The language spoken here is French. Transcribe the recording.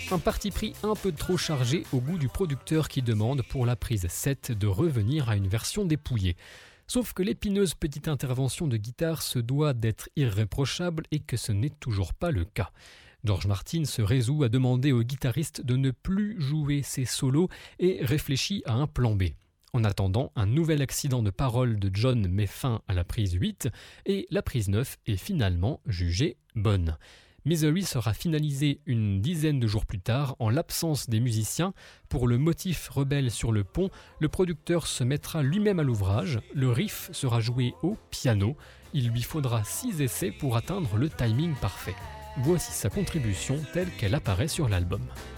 Un parti pris un peu trop chargé au goût du producteur qui demande pour la prise 7 de revenir à une version dépouillée. Sauf que l'épineuse petite intervention de guitare se doit d'être irréprochable et que ce n'est toujours pas le cas. George Martin se résout à demander au guitariste de ne plus jouer ses solos et réfléchit à un plan B. En attendant, un nouvel accident de parole de John met fin à la prise 8 et la prise 9 est finalement jugée bonne. Misery sera finalisé une dizaine de jours plus tard en l'absence des musiciens. Pour le motif rebelle sur le pont, le producteur se mettra lui-même à l'ouvrage. Le riff sera joué au piano. Il lui faudra 6 essais pour atteindre le timing parfait. Voici sa contribution telle qu'elle apparaît sur l'album.